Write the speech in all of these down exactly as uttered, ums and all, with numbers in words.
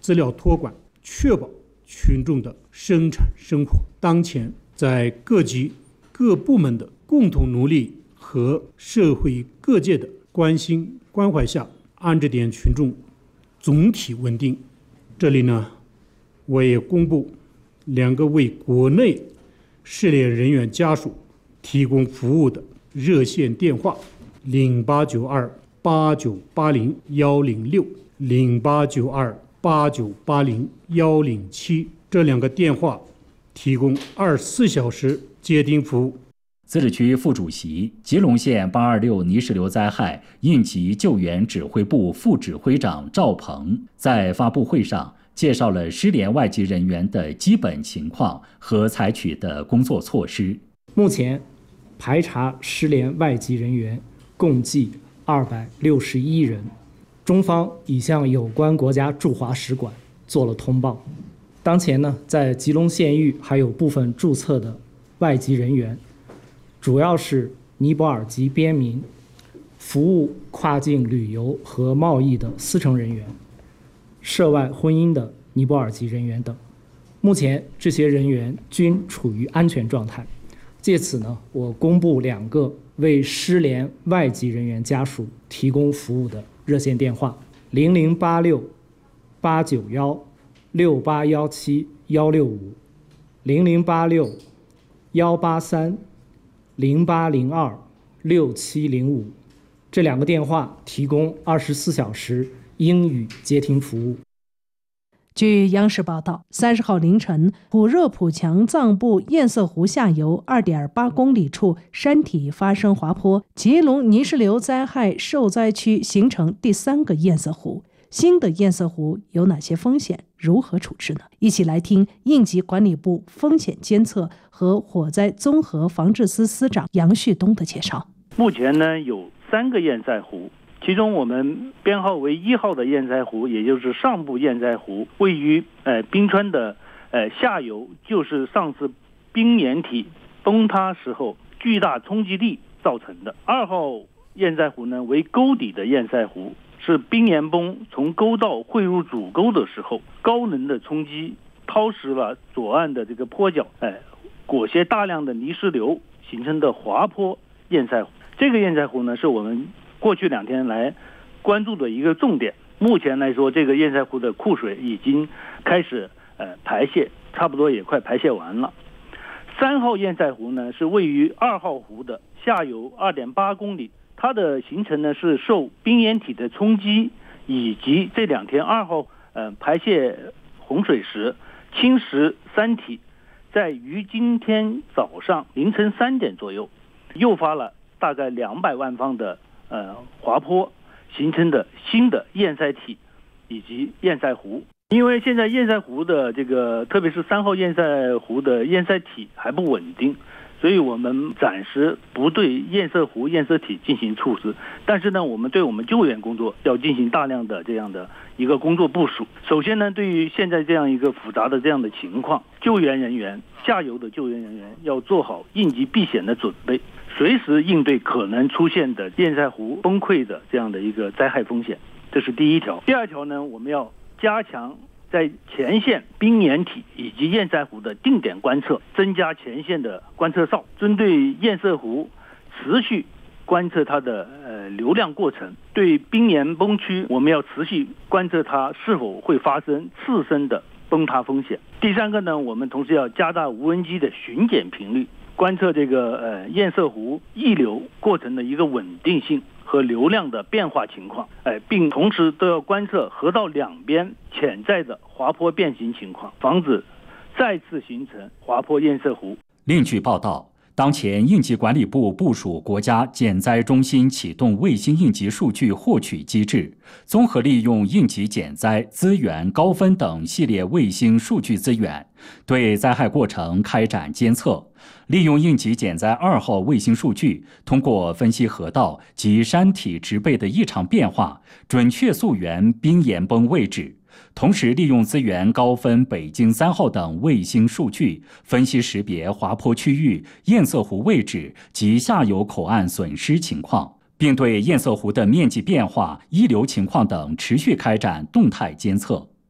资料托管，确保群众的生产生活。当前，在各级各部门的共同努力和社会各界的关心关怀下，安置点群众总体稳定。这里呢，我也公布两个为国内失联人员家属提供服务的热线电话：零八九二八九八零幺零六、零八九二八九八零幺零七。这两个电话提供二十四小时接听服务。 自治区副主席、吉隆县八二六泥石流灾害应急救援指挥部副指挥长赵鹏在发布会上介绍了失联外籍人员的基本情况和采取的工作措施。 目前，排查失联外籍人员共计二百六十一人，中方已向有关国家驻华使馆做了通报。当前呢，在吉隆县域还有部分注册的外籍人员，主要是尼泊尔籍边民、服务跨境旅游和贸易的司乘人员、涉外婚姻的尼泊尔籍人员等。目前这些人员均处于安全状态。借此呢，我公布两个为失联外籍人员家属提供服务的热线电话：零零八六八九幺六八幺七幺六五、零零八六幺八三零八零二六七零五。这两个电话提供二十四小时英语接听服务。 据央视报道，三十号凌晨，普热普强藏部堰塞湖下游 二点八公里处山体发生滑坡，吉隆泥石流灾害受灾区形成第三个堰塞湖。新的堰塞湖有哪些风险？如何处置呢？一起来听应急管理部风险监测和火灾综合防治司司长杨旭东的介绍。 目前呢，有三个堰塞湖。其中我们编号为一号的堰塞湖，也就是上部堰塞湖，位于呃冰川的呃下游，就是上次冰岩体崩塌时候巨大冲击力造成的。二号堰塞湖呢为沟底的堰塞湖，是冰岩崩从沟道汇入主沟的时候，高能的冲击掏蚀了左岸的这个坡角，哎，裹挟大量的泥石流形成的滑坡堰塞湖。这个堰塞湖呢，是我们过去两天来关注的一个重点。目前来说，这个堰塞湖的库水已经开始呃排泄，差不多也快排泄完了。三号堰塞湖呢是位于二号湖的下游 二点八公里，它的形成呢是受冰岩体的冲击，以及这两天二号呃排泄洪水时侵蚀山体，在于今天早上凌晨三点左右，诱发了大概两百万方的呃滑坡，形成的新的堰塞体以及堰塞湖。因为现在堰塞湖的这个，特别是三号堰塞湖的堰塞体还不稳定，所以我们暂时不对堰塞湖堰塞体进行处置。但是呢，我们对我们救援工作要进行大量的这样的一个工作部署。首先呢，对于现在这样一个复杂的这样的情况，救援人员下游的救援人员要做好应急避险的准备，随时应对可能出现的堰塞湖崩溃的这样的一个灾害风险。这是第一条。第二条呢，我们要加强在前线冰岩体以及堰塞湖的定点观测，增加前线的观测哨，针对堰塞湖持续观测它的呃流量过程。对冰岩崩区，我们要持续观测它是否会发生次生的崩塌风险。第三个呢，我们同时要加大无人机的巡检频率，观测这个呃堰塞湖溢流过程的一个稳定性和流量的变化情况，哎，并同时都要观测河道两边潜在的滑坡变形情况，防止再次形成滑坡堰塞湖。 另据报道，当前应急管理部部署国家减灾中心启动卫星应急数据获取机制，综合利用应急减灾资源高分等系列卫星数据资源，对灾害过程开展监测。利用应急减灾二号卫星数据，通过分析河道及山体植被的异常变化，准确溯源冰岩崩位置。同时利用资源高分北京三号等卫星数据，分析识别滑坡区域、堰塞湖位置及下游口岸损失情况，并对堰塞湖的面积变化、溢流情况等持续开展动态监测。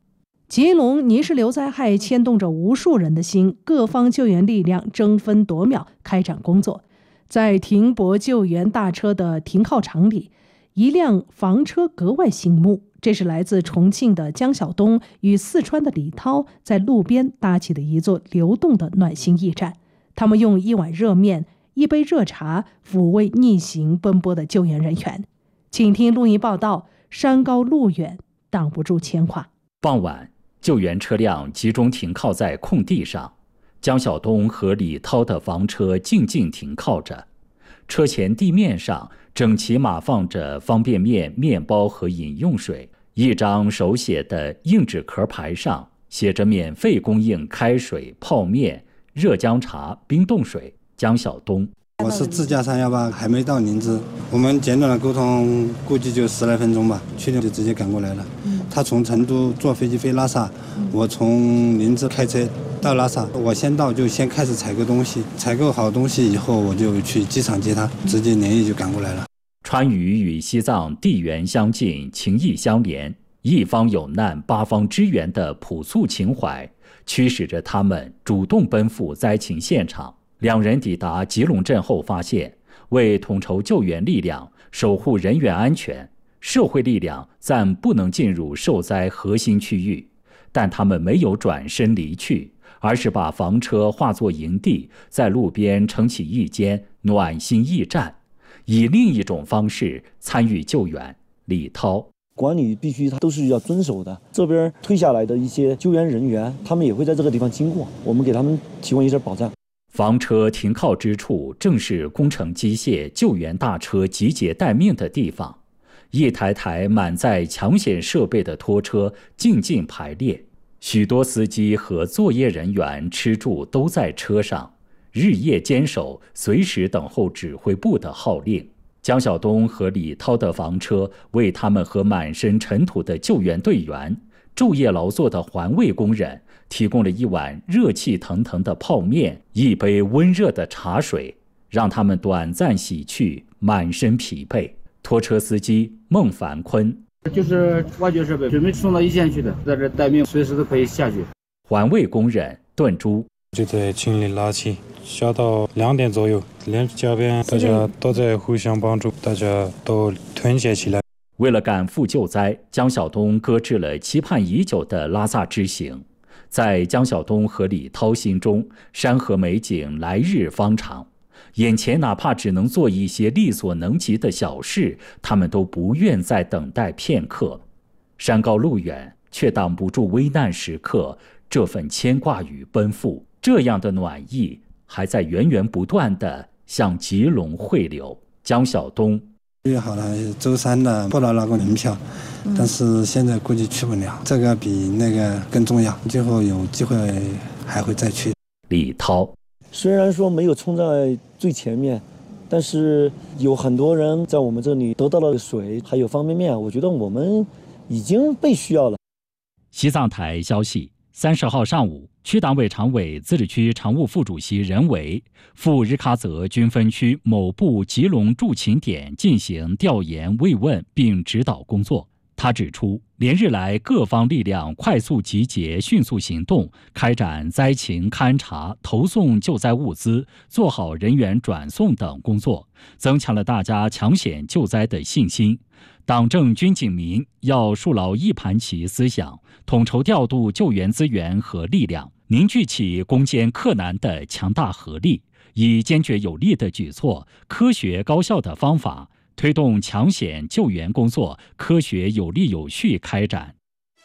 吉隆泥石流灾害牵动着无数人的心，各方救援力量争分夺秒开展工作。在停泊救援大车的停靠场里，一辆房车格外醒目，这是来自重庆的江晓东与四川的李涛在路边搭起的一座流动的暖心驿站。他们用一碗热面、一杯热茶抚慰逆行奔波的救援人员。请听录音报道：山高路远，挡不住牵挂。 傍晚，救援车辆集中停靠在空地上，江晓东和李涛的房车静静停靠着，车前地面上整齐码放着方便面、面包和饮用水。一张手写的硬纸壳牌上写着免费供应开水、泡面、热姜茶、冰冻水。江晓东： 我是自驾三幺八，还没到林芝，我们简短的沟通，估计就十来分钟吧，确定就直接赶过来了。嗯、他从成都坐飞机飞拉萨，嗯、我从林芝开车到拉萨，我先到就先开始采购东西，采购好东西以后，我就去机场接他，直接连夜就赶过来了。 川渝与西藏地缘相近，情谊相连，一方有难，八方支援的朴素情怀，驱使着他们主动奔赴灾情现场。两人抵达吉隆镇后发现，为统筹救援力量、守护人员安全，社会力量暂不能进入受灾核心区域，但他们没有转身离去，而是把房车化作营地，在路边撑起一间暖心驿站，以另一种方式参与救援。李涛： 管理必须都是要遵守的，这边退下来的一些救援人员，他们也会在这个地方经过，我们给他们提供一些保障。 房车停靠之处正是工程机械救援大车集结待命的地方，一台台满载抢险设备的拖车静静排列，许多司机和作业人员吃住都在车上，日夜坚守，随时等候指挥部的号令。江晓东和李涛的房车为他们和满身尘土的救援队员、昼夜劳作的环卫工人提供了一碗热气腾腾的泡面，一杯温热的茶水，让他们短暂洗去满身疲惫。拖车司机孟凡坤： 就是挖掘设备准备送到一线去的，在这待命，随时都可以下去。 环卫工人段珠： 就在清理垃圾，下到两点左右，连家边大家都在互相帮助，大家都团结起来。 为了赶赴救灾，江晓东搁置了期盼已久的拉萨之行。在江晓东和李涛心中，山河美景来日方长，眼前哪怕只能做一些力所能及的小事，他们都不愿再等待片刻。山高路远，却挡不住危难时刻这份牵挂与奔赴。这样的暖意还在源源不断地向吉隆汇流。江晓东： 约好了周三的报了那个门票，但是现在估计去不了，这个比那个更重要，最后有机会还会再去。 李涛： 虽然说没有冲在最前面，但是有很多人在我们这里得到了水，还有方便面，我觉得我们已经被需要了。 西藏台消息，三十号上午，区党委常委、自治区常务副主席任维赴日喀则军分区某部吉隆驻勤点进行调研慰问并指导工作。他指出，连日来各方力量快速集结、迅速行动，开展灾情勘察、投送救灾物资、做好人员转送等工作，增强了大家抢险救灾的信心。党政军警民要树牢一盘棋思想，统筹调度救援资源和力量，凝聚起攻坚克难的强大合力，以坚决有力的举措、科学高效的方法，推动抢险救援工作科学有力有序开展。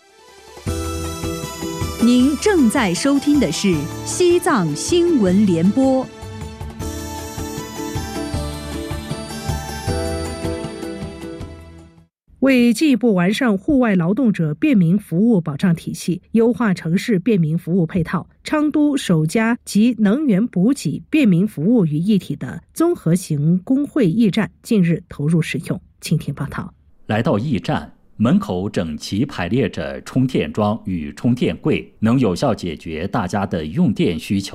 您正在收听的是西藏新闻联播。 为进一步完善户外劳动者便民服务保障体系，优化城市便民服务配套，昌都首家集能源补给、便民服务于一体的综合型工会驿站近日投入使用。请听报道。 来到驿站，门口整齐排列着充电桩与充电柜，能有效解决大家的用电需求。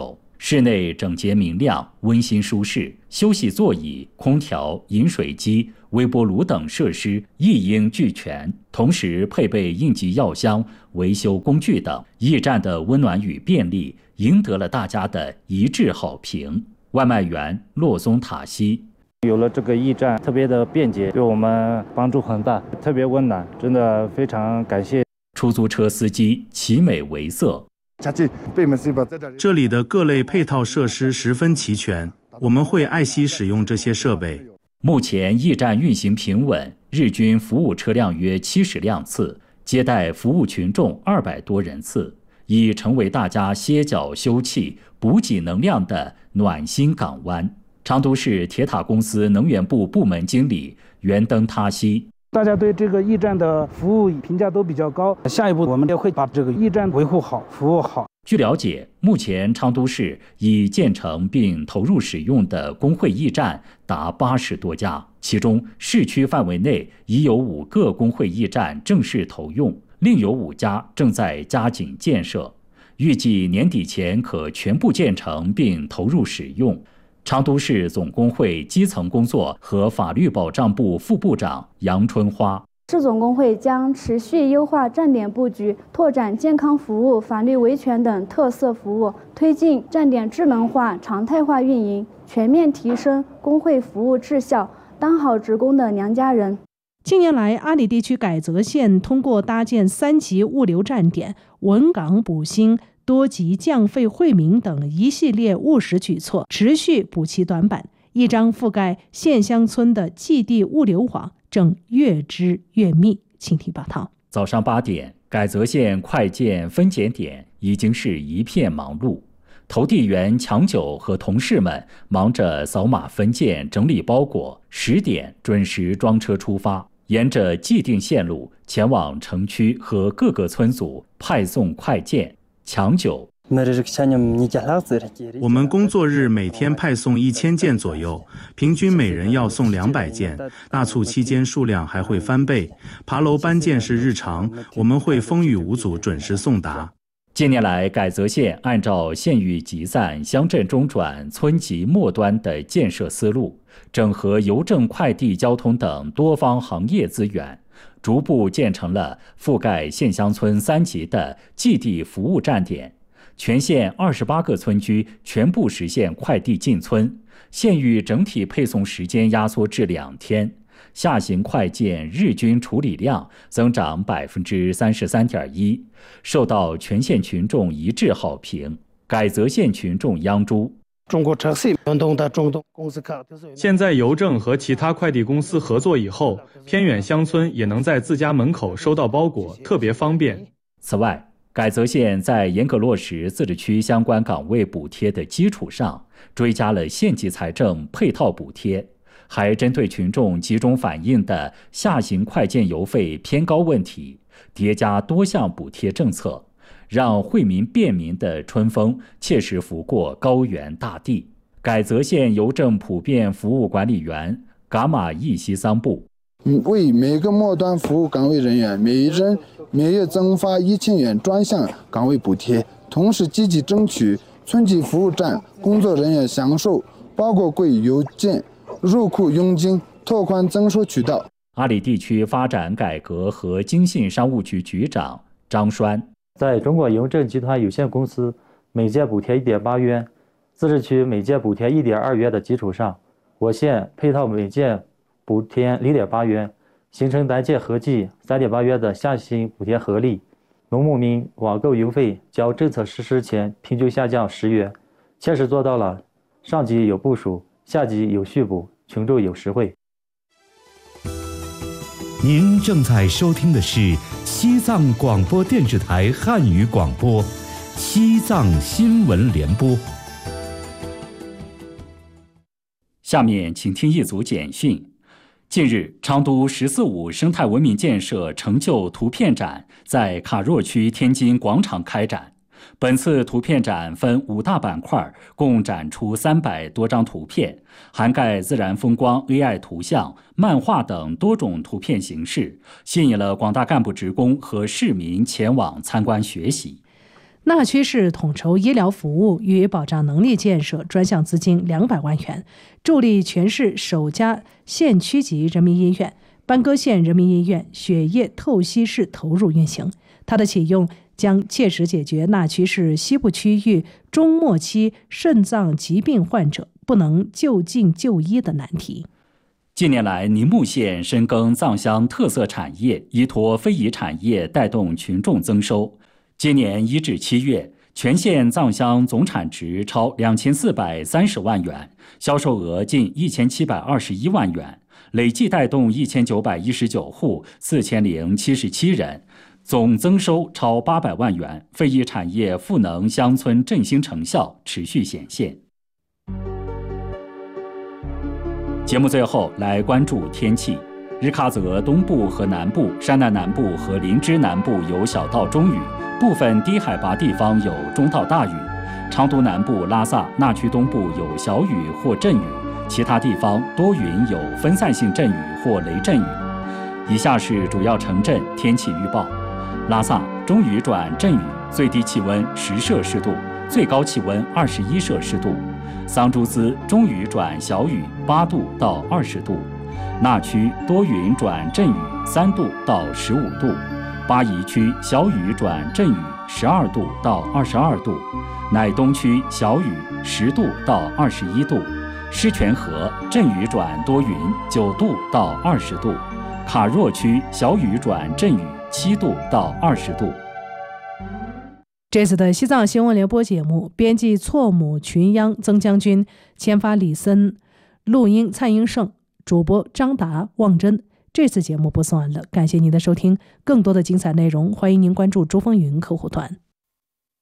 室内整洁明亮、温馨舒适，休息座椅、空调、饮水机、微波炉等设施一应俱全，同时配备应急药箱、维修工具等。驿站的温暖与便利赢得了大家的一致好评。外卖员洛松塔西： 有了这个驿站，特别的便捷，对我们帮助很大，特别温暖，真的非常感谢。 出租车司机奇美维色： 这里的各类配套设施十分齐全，我们会爱惜使用这些设备。 目前驿站运行平稳，日均服务车辆约七十辆次，接待服务群众二百多人次，已成为大家歇脚休憩、补给能量的暖心港湾。昌都市铁塔公司能源部部门经理袁登他西： 大家对这个驿站的服务评价都比较高，下一步我们也会把这个驿站维护好、服务好。 据了解，目前昌都市已建成并投入使用的工会驿站达八十多家，其中市区范围内已有五个工会驿站正式投用，另有五家正在加紧建设，预计年底前可全部建成并投入使用。昌都市总工会基层工作和法律保障部副部长杨春花： 市总工会将持续优化站点布局，拓展健康服务、法律维权等特色服务，推进站点智能化、常态化运营，全面提升工会服务质效，当好职工的娘家人。 近年来，阿里地区改则县通过搭建三级物流站点、文港补新、多级降费惠民等一系列务实举措，持续补齐短板，一张覆盖县乡村的寄递物流网正越织越密。请听报道。 早上八点，改则县快件分拣点已经是一片忙碌，投递员强九和同事们忙着扫码分件、整理包裹。十点准时装车出发，沿着既定线路前往城区和各个村组派送快件。强九： 我们工作日每天派送一千件左右，平均每人要送两百件。大促期间数量还会翻倍。爬楼搬件是日常，我们会风雨无阻准时送达。 近年来，改则县按照县域集散、乡镇中转、村级末端的建设思路，整合邮政、快递、交通等多方行业资源，逐步建成了覆盖县乡村三级的寄递服务站点。全县二十八个村居全部实现快递进村，县域整体配送时间压缩至两天，下行快件日均处理量增长百分之三十三点一，受到全县群众一致好评。改则县群众央珠： 中国车系运动的中东公司卡。 现在邮政和其他快递公司合作以后，偏远乡村也能在自家门口收到包裹，特别方便。 此外，改则县在严格落实自治区相关岗位补贴的基础上，追加了县级财政配套补贴，还针对群众集中反映的下行快件邮费偏高问题，叠加多项补贴政策，让惠民便民的春风切实拂过高原大地。改则县邮政普遍服务管理员噶玛义西桑布： 为每个末端服务岗位人员每人每月增发一千元专项岗位补贴，同时积极争取村级服务站工作人员享受包裹柜邮件入库佣金拓宽增收渠道。 阿里地区发展改革和经信商务局局长张栓： 在中国邮政集团有限公司每件补贴 一点八元，自治区每件补贴 一点二元的基础上，我县配套每件补贴 零点八元，形成单件合计 三点八元的下行补贴合力。农牧民网购邮费较政策实施前平均下降十元，切实做到了上级有部署，下级有续补，群众有实惠。 您正在收听的是西藏广播电视台汉语广播《西藏新闻联播》。 下面请听一组简讯。近日，昌都“十四五”生态文明建设成就图片展在卡若区天津广场开展。本次图片展分五大板块，共展出三百多张图片，涵盖自然风光、A I 图像、漫画等多种图片形式，吸引了广大干部职工和市民前往参观学习。 那区市统筹医疗服务与保障能力建设专项资金两百万元，助力全市首家县区级人民医院班戈县人民医院血液透析室投入运行。它的启用将切实解决那区市西部区域中末期肾脏疾病患者不能就近就医的难题。 近年来，宁木县深耕藏乡特色产业，依托非遗产业带动群众增收。今年一至七月，全县藏乡总产值超两千四百三十万元，销售额近一千七百二十一万元，累计带动一千九百一十九户四千零七十七人，总增收超八百万元。非遗产业赋能乡村振兴成效持续显现。节目最后来关注天气。日喀则东部和南部、山南南部和林芝南部有小到中雨，部分低海拔地方有中到大雨。长都南部、拉萨、那曲东部有小雨或阵雨，其他地方多云有分散性阵雨或雷阵雨。以下是主要城镇天气预报：拉萨中雨转阵雨，最低气温十摄氏度，最高气温二十一摄氏度；桑珠孜中雨转小雨，八度到二十度；那曲多云转阵雨，三度到十五度；巴宜区小雨转阵雨，十二度到二十二度；乃东区小雨，十度到二十一度；狮泉河阵雨转多云，九度到二十度；卡若区小雨转阵雨，七度到二十度。 这次的西藏新闻联播节目，编辑错母群央曾将军，签发李森，录音蔡英胜，主播张达、望真。这次节目播送完了，感谢您的收听。更多的精彩内容，欢迎您关注珠峰云客户端。